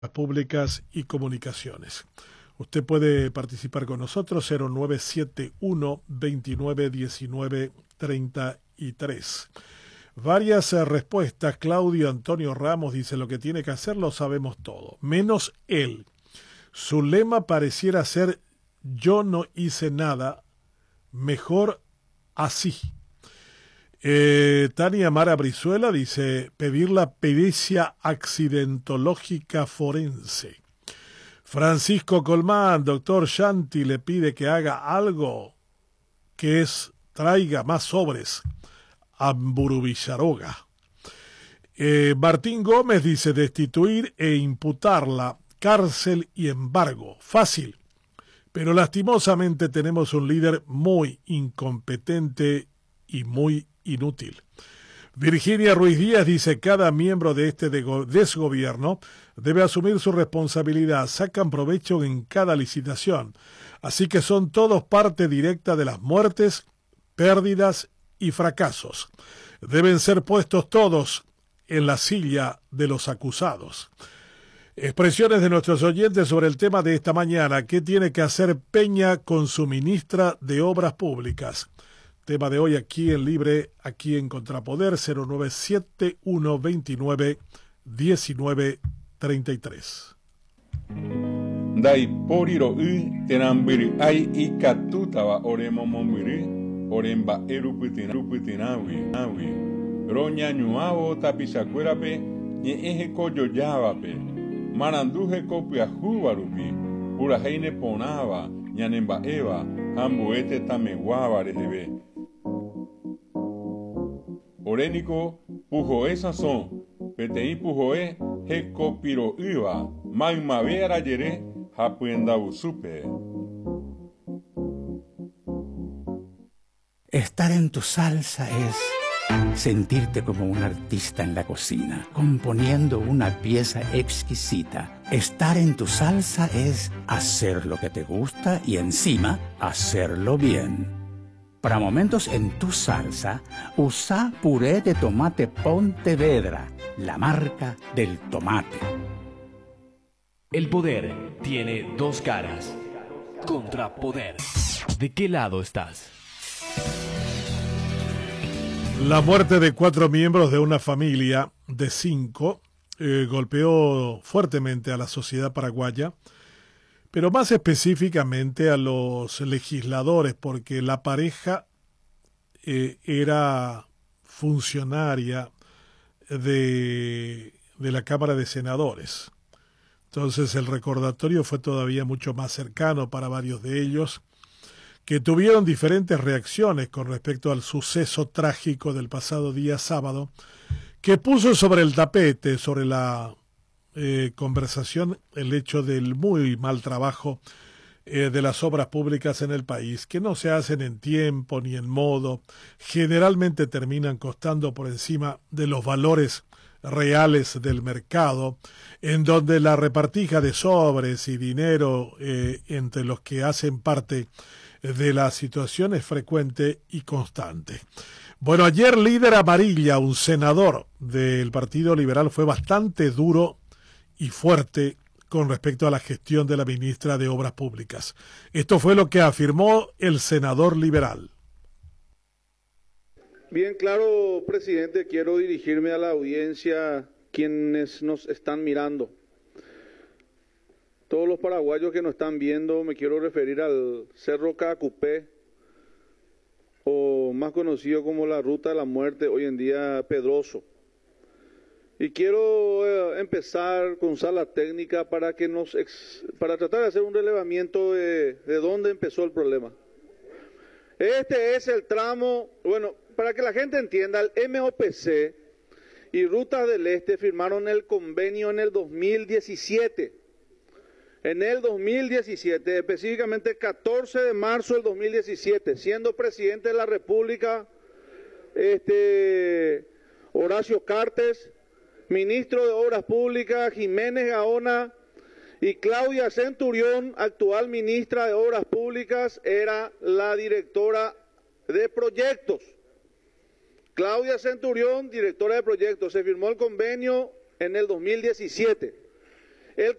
Públicas y Comunicaciones. Usted puede participar con nosotros 0971 29 19 33. Varias respuestas. Claudio Antonio Ramos dice: lo que tiene que hacer lo sabemos todo, menos él. Su lema pareciera ser: yo no hice nada, mejor así. Tania Mara Brizuela dice: pedir la pericia accidentológica forense. Francisco Colmán, doctor Shanti, le pide que haga algo, que es traiga más sobres a Mburubicharoga. Martín Gómez dice: destituir e imputarla, cárcel y embargo. Fácil, pero lastimosamente tenemos un líder muy incompetente y muy inútil. Virginia Ruiz Díaz dice: cada miembro de este desgobierno debe asumir su responsabilidad, sacan provecho en cada licitación, así que son todos parte directa de las muertes, pérdidas y fracasos. Deben ser puestos todos en la silla de los acusados. Expresiones de nuestros oyentes sobre el tema de esta mañana: ¿qué tiene que hacer Peña con su ministra de Obras Públicas? Tema de hoy aquí en Libre, aquí en Contrapoder, 0971 29 19 33. Dai poriro tenambiri ai ikatutawa oremomomiri oremba erupitinawi roña ñuavo tapichakuerape ñe'ẽheko jojávape marandúheko pyahúvarupi purahéine porãva ñanemba'éva ha mbo'ete tameguáva reheve. Oréniko puhoe sasõ peteĩ puhoe hekopiro'ýva maymave arajere ha pyendavusúpe. Estar en tu salsa es sentirte como un artista en la cocina, componiendo una pieza exquisita. Estar en tu salsa es hacer lo que te gusta y encima hacerlo bien. Para momentos en tu salsa, usa puré de tomate Pontevedra, la marca del tomate. El poder tiene dos caras. Contrapoder. ¿De qué lado estás? La muerte de 4 miembros de una familia de 5 golpeó fuertemente a la sociedad paraguaya, pero más específicamente a los legisladores, porque la pareja era funcionaria de la Cámara de Senadores. Entonces el recordatorio fue todavía mucho más cercano para varios de ellos, que tuvieron diferentes reacciones con respecto al suceso trágico del pasado día sábado, que puso sobre el tapete, sobre la conversación, el hecho del muy mal trabajo de las obras públicas en el país, que no se hacen en tiempo ni en modo, generalmente terminan costando por encima de los valores reales del mercado, en donde la repartija de sobres y dinero entre los que hacen parte de la situación es frecuente y constante. Bueno, ayer Líder Amarilla, un senador del Partido Liberal, fue bastante duro y fuerte con respecto a la gestión de la ministra de Obras Públicas. Esto fue lo que afirmó el senador liberal. Bien claro, presidente, quiero dirigirme a la audiencia, quienes nos están mirando. Todos los paraguayos que nos están viendo, me quiero referir al Cerro Caacupé, o más conocido como la Ruta de la Muerte, hoy en día Pedroso. Y quiero empezar con sala técnica para tratar de hacer un relevamiento de dónde empezó el problema. Este es el tramo, bueno, para que la gente entienda, el MOPC y Rutas del Este firmaron el convenio en el 2017. En el 2017, específicamente 14 de marzo del 2017, siendo presidente de la República, Horacio Cartes, ministro de Obras Públicas, Jiménez Gaona, y Claudia Centurión, actual ministra de Obras Públicas, era la directora de proyectos. Claudia Centurión, directora de proyectos. Se firmó el convenio en el 2017.